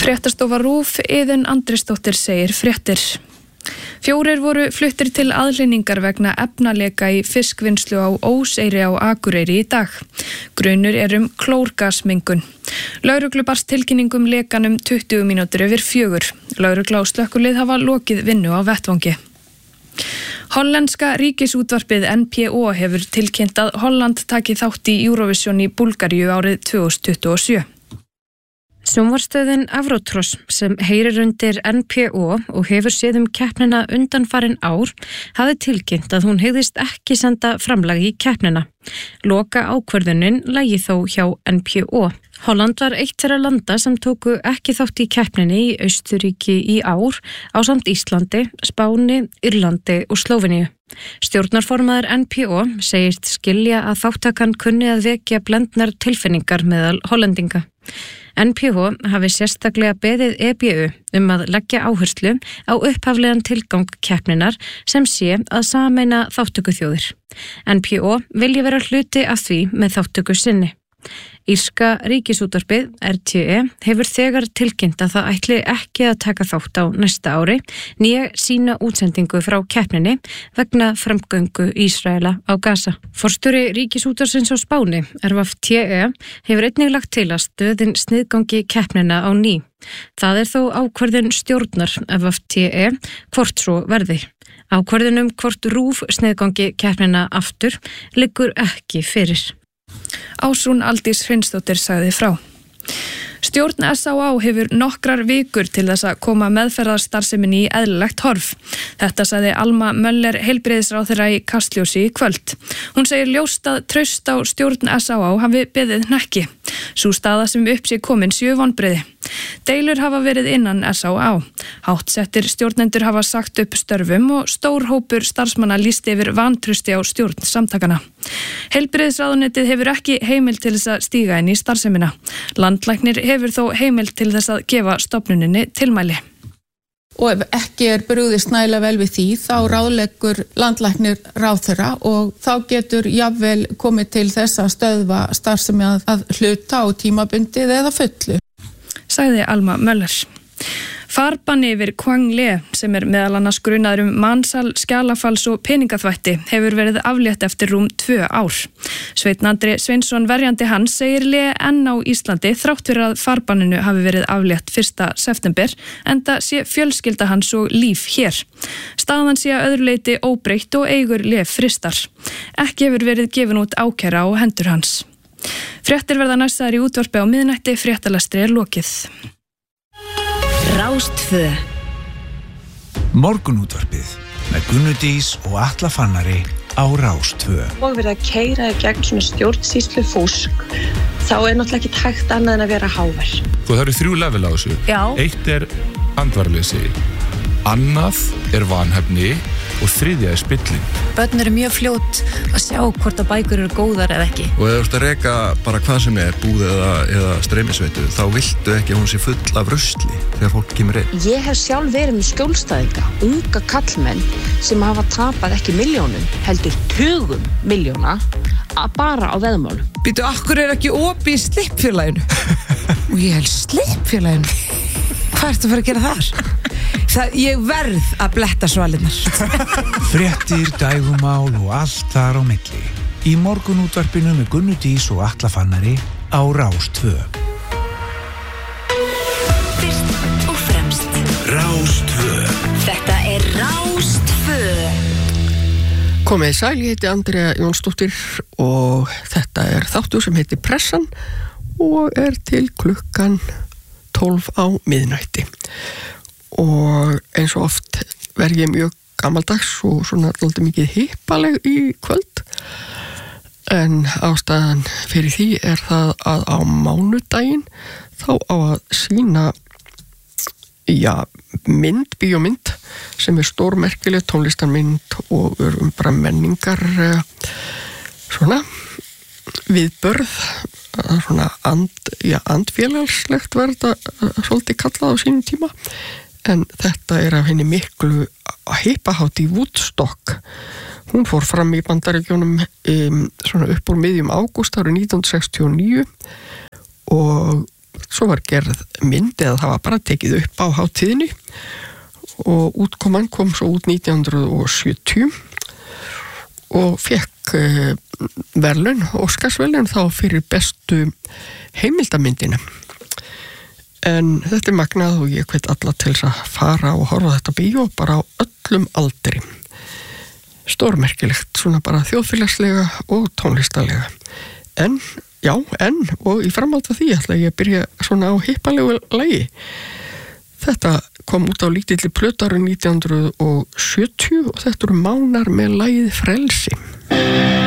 Fréttastofa RÚV, Iðunn Andrésdóttir segir fréttir. 4 voru fluttir til aðhlynningar vegna efnaleka í fiskvinnslu á Óseyri á Akureyri í dag. Grunur klórgasmengun. Lögreglu barst tilkynning lekanum 20 mínútur yfir 4. Lögregla og slökkvilið hafa lokið vinnu á vettvangi. Hollenska ríkisútvarpið NPO hefur tilkynnt að Holland taki þátt í Eurovision í Búlgaríu árið 2027. Sjónvarpsstöðin Avrotross sem heyrir undir NPO og hefur séð keppnina undanfarin ár hafði tilkynnt að hún hygðist ekki senda framlag í keppnina. Loka ákvörðunin lægi þó hjá NPO. Holland var eitt þeirra landa sem tóku ekki þátt í keppninni í Austurríki í ár ásamt Íslandi, Spáni, Írlandi og Slóveníu. Stjórnarformaður NPO segist skilja að þáttakan kunni að vekja blendnar tilfinningar meðal hollendinga. NPO hafi sérstaklega beðið EBU að leggja áherslu á upphaflegan tilgang keppninar sem sé að sameina þátttökuþjóðir. NPO vilji vera hluti af því með þátttöku sinni. Írska ríkisútvarpið RTE hefur þegar tilkynnt að það ætli ekki að taka þátt á næsta ári né sína útsendingu frá keppninni vegna framgöngu Ísraela á Gaza. Forstjóri ríkisútvarpsins á Spáni, RVFTE, hefur einnig lagt til að stöðin sniðgangi keppnina á ný. Það þó ákvörðun stjórnar RVFTE hvort svo verði. Ákvörðun hvort RÚV sniðgangi keppnina aftur liggur ekki fyrir. Ásrún Aldís Hreinsdóttir sagði frá. Stjórn SÁÁ hefur nokkrar vikur til þess að koma meðferðarstarfseminni í eðlilegt horf. Þetta sagði Alma Möller heilbrigðisráðherra í Kastljósi í kvöld. Hún segir ljóst að traust á stjórn SÁÁ hafi beðið hnekki. Sú staða sem upp sé komin séu vonbrigði. Deilur hafa verið innan SÁÁ. Háttsettir stjórnendur hafa sagt upp störfum og stór hópur starfsmanna lýst yfir vantrausti á stjórn samtakana. Heilbrigðisráðuneytið hefur ekki heimild til þess að stíga inn í starfsemina. Landlæknir hefur þó heimild til þess að gefa stofnuninni tilmæli. Og ef ekki brugðist nægilega vel við því, þá ráðleggur landlæknir ráðherra og þá getur jafnvel komið til þess að stöðva starfsemi að hluta á tímabundið eða fullu. Sagði Alma Möller. Farbanni yfir Quang Le, sem meðal annars grunaður mansal, skjalafals og peningaþvætti, hefur verið aflétt eftir rúm 2 ár. Sveinn Andri Sveinsson, verjandi hans, segir Le enn á Íslandi þrátt fyrir að farbanninu hafi verið aflétt 1. september, enda sé fjölskylda hans og líf hér. Staðan sé að öðru leyti óbreytt og eigur Le fristar. Ekki hefur verið gefin út ákæra á hendur hans. Fréttir verða næstaðar í útvarpi á miðnætti, fréttalestri lokið. Rás2 Morgunútvarpið með Gunnu Dís og Atla Fannari á Rás2. Og verið að keyra í gegn svona stjórnsýslu fúsk, þá náttúrulega ekki hægt annað en að vera hávær. Það eru 3 level á þessu. Já. 1 andvarleysi, annað vanhæfni og 3 spilling. Börn eru mjög fljót að sjá hvort að bækur eru góðar eða ekki. Og ef þú ert að reka bara hvað sem búð eða streymisveitu, þá viltu ekki að hún sé full af rusli þegar fólk kemur inn. Ég hef sjálf verið með skjólstæðinga, unga kallmenn sem hafa tapað ekki milljónum, heldur tugum milljóna bara á veðmálum. Býtu, akkur ekki opið í slippfélaginu? Og ég held slippfélaginu? Hvað ertu að fara að gera þar? Ég verð að bletta svalinnar. Fréttir, dægumál og allt þar á milli. Í morgunútvarpinu með Gunnu Dís og Atla Fannari á Rás2. Fyrst og fremst Rás2. Þetta Rás2. Komið sæl, ég heiti Andrea Jónsdóttir og þetta þáttur sem heitir Pressan og til klukkan 12 á miðnætti. Og eins og oft verð ég mjög gamaldags og svona alltaf mikið hippaleg í kvöld. En ástæðan fyrir því það að á mánudaginn þá á að sýna bíómynd sem stórmerkileg tónlistarmynd og bara menningar svona viðbörð, svona andfélagslegt verða svolítið kallað á sínum tíma. En þetta af henni miklu hippahátíð Woodstock. Hún fór fram í Bandaríkjunum svona upp úr miðjum ágúst árið 1969 og svo var gerð mynd eða það var bara tekið upp á hátíðinni og útkoman kom svo út 1970 og fekk verðlaun, Óskarsverðlaun þá fyrir bestu heimildamyndina. En þetta er magnað og ég hvet alla til þess að fara og horfa þetta bíó bara á öllum aldri. Stórmerkilegt, svona bara þjóðfélagslega og tónlistarlega. En og í framhaldi af því ætla ég að byrja svona á hippalegu lagi. Þetta kom út á lítilli plötu árið 1970 og þetta eru Mánar með lagið Frelsi.